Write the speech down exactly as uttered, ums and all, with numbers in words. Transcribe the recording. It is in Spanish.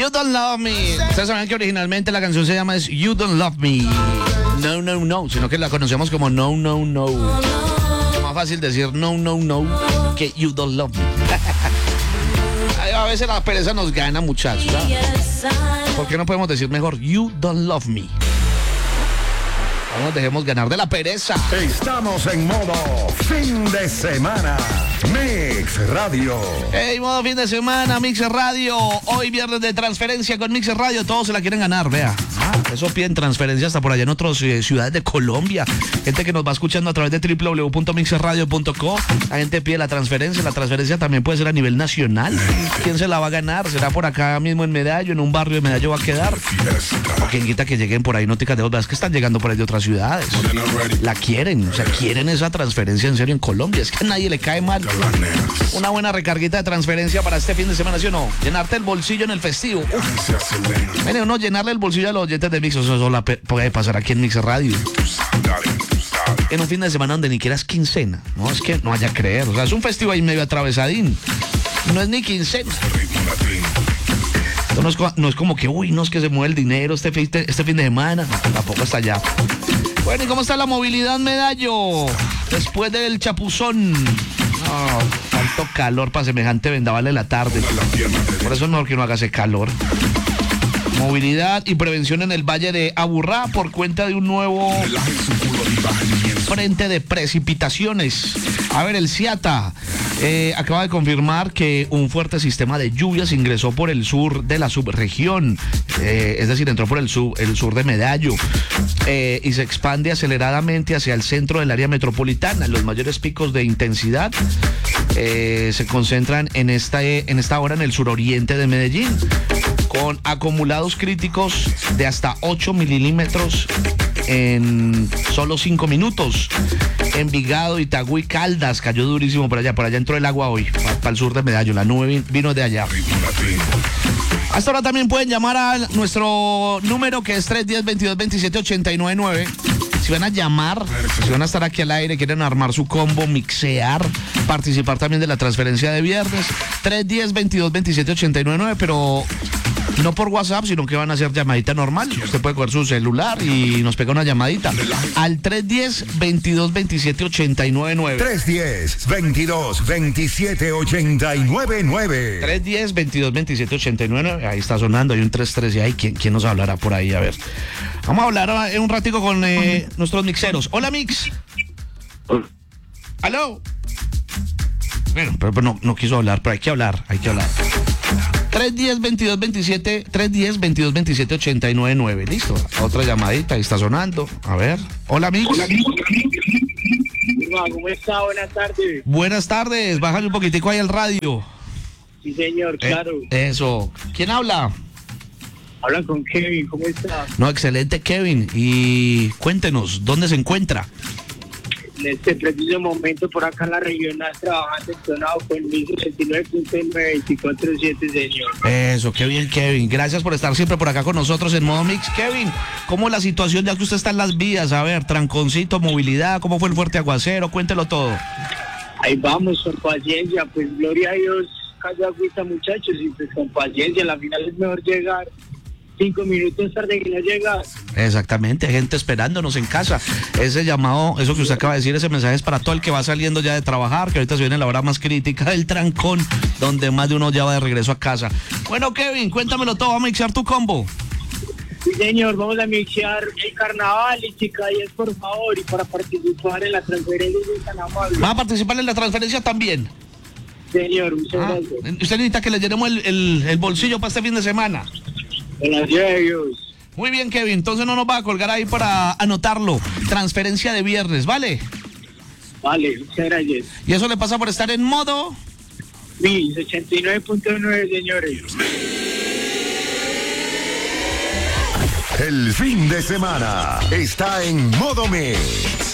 You Don't Love Me. Ustedes saben que originalmente la canción se llama es You Don't Love Me. No, no, no, sino que la conocemos como No, No, No. Es más fácil decir No, No, No que You Don't Love Me. A veces la pereza nos gana, muchachos, ¿sabes? ¿Por qué no podemos decir mejor You Don't Love Me? No nos dejemos ganar de la pereza. Estamos en modo fin de semana. Mix Radio. Hey, modo fin de semana, Mix Radio. Hoy viernes de transferencia con Mix Radio. Todos se la quieren ganar, vea. Ah, eso piden transferencia hasta por allá en otras eh, ciudades de Colombia. Gente que nos va escuchando a través de doble u doble u doble u punto mix radio punto co. La gente pide la transferencia. La transferencia también puede ser a nivel nacional. ¿Quién se la va a ganar? ¿Será por acá mismo en Medallo? ¿En un barrio de Medallo va a quedar? O quien quita que lleguen por ahí nóticas de otras que están llegando por ahí de otras ciudades. La quieren, o sea, quieren esa transferencia en serio en Colombia. Es que a nadie le cae mal una buena recarguita de transferencia para este fin de semana, ¿sí o no? Llenarte el bolsillo en el festivo. Uf. Mire, uno llenarle el bolsillo a los oyentes de Mix, eso solo puede pasar aquí en Mix Radio. En un fin de semana donde ni quieras quincena. No, es que no vaya a creer. O sea, es un festivo ahí medio atravesadín. No es ni quincena. No es, no es como que, uy, no es que se mueve el dinero este, este fin de semana. No, tampoco está allá. Bueno, ¿y cómo está la movilidad en Medallo? Después del chapuzón. No, tanto calor para semejante vendaval de la tarde. Por eso es mejor que no haga ese calor. Movilidad y prevención en el Valle de Aburrá por cuenta de un nuevo frente de precipitaciones. A ver, el CIATA eh, acaba de confirmar que un fuerte sistema de lluvias ingresó por el sur de la subregión, eh, es decir, entró por el sur, el sur de Medallo eh, y se expande aceleradamente hacia el centro del área metropolitana. Los mayores picos de intensidad eh, se concentran en esta, en esta hora en el suroriente de Medellín, con acumulados críticos de hasta ocho milímetros en solo cinco minutos. Envigado, Itagüí, Caldas, cayó durísimo por allá. Por allá entró el agua hoy, para, para el sur de Medallo. La nube vino de allá. Hasta ahora también pueden llamar a nuestro número, que es tres uno cero, veintidós veintisiete, ochenta y nueve nueve. Si van a llamar, si van a estar aquí al aire, quieren armar su combo, mixear, participar también de la transferencia de viernes, tres uno cero, veintidós veintisiete, ochenta y nueve nueve, pero no por WhatsApp, sino que van a hacer llamadita normal. Usted puede coger su celular y nos pega una llamadita al tres uno cero, veintidós veintisiete, ochenta y nueve nueve. tres uno cero, veintidós veintisiete, ochenta y nueve nueve. tres uno cero, veintidós veintisiete, ochenta y nueve nueve. Ahí está sonando, hay un tres tres y ahí, ¿quién, quién nos hablará por ahí? A ver. Vamos a hablar en un ratico con eh, nuestros mixeros. Hola, Mix. ¿Aló? Bueno, pero, pero no, no quiso hablar, pero hay que hablar, hay que hablar. tres uno cero, veintidós veintisiete, tres uno cero, veintidós veintisiete, ochenta y nueve nueve. Listo. Otra llamadita, ahí está sonando. A ver. Hola, Mix. Hola, ¿cómo está? Buenas tardes. Buenas tardes. Bájale un poquitico ahí al radio. Sí, señor, claro. Eh, eso. ¿Quién habla? Hablan con Kevin, ¿cómo está? No, excelente, Kevin. Y cuéntenos, ¿dónde se encuentra? En este preciso momento por acá en la regional trabajando en Tonado con mil sesenta y nueve punto nueve veinticuatro siete, señor. Eso, qué bien, Kevin. Gracias por estar siempre por acá con nosotros en Modo Mix. Kevin, ¿cómo es la situación ya que usted está en las vías? A ver, tranconcito, movilidad, ¿cómo fue el fuerte aguacero? Cuéntelo todo. Ahí vamos, con paciencia, pues gloria a Dios, cayó agüita, muchachos, y pues con paciencia, la final es mejor llegar cinco minutos tarde que no llega. Exactamente, hay gente esperándonos en casa. Ese llamado, eso que usted acaba de decir, ese mensaje es para todo el que va saliendo ya de trabajar, que ahorita se viene la hora más crítica del trancón, donde más de uno ya va de regreso a casa. Bueno, Kevin, cuéntamelo todo, vamos a mixar tu combo. Sí, señor, vamos a mixear el carnaval y chica diez, por favor, y para participar en la transferencia de San Amable. ¿Va a participar en la transferencia también? Señor, muchas Ah, gracias. usted necesita que le llenemos el, el, el bolsillo para este fin de semana. Gracias a Dios. Muy bien, Kevin, entonces no nos va a colgar ahí para anotarlo. Transferencia de viernes, ¿vale? Vale, muchas gracias. Y eso le pasa por estar en modo Mix ochenta y nueve punto nueve, señores. El fin de semana está en modo Mix.